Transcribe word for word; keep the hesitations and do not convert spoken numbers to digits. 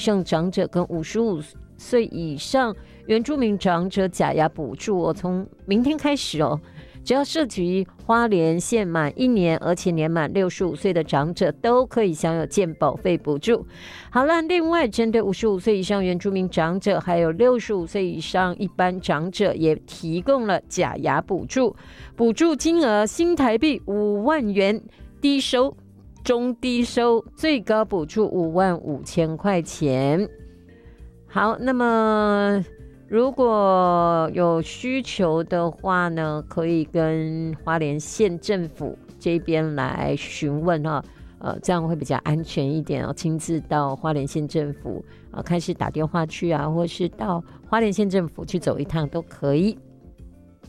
上长者跟五十五岁以上原住民长者假牙补助哦，从明天开始哦，只要涉及花莲县满一年，而且年满六十五岁的长者，都可以享有健保费补助。好了，另外针对五十五岁以上原住民长者，还有六十五岁以上一般长者，也提供了假牙补助，补助金额新台币五万元，低收、中低收，最高补助五万五千块钱。好，那么如果有需求的话呢，可以跟花莲县政府这边来询问哈，呃，这样会比较安全一点哦。亲自到花莲县政府啊、呃，开始打电话去啊，或是到花莲县政府去走一趟都可以。